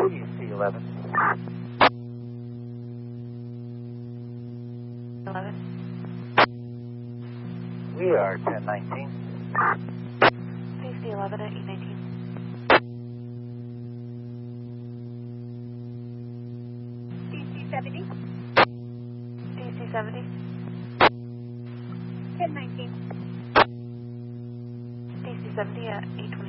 DC 11. 11. We are 1019. DC 11 at 819. DC 70. DC 70. 1019. DC 70 at 820.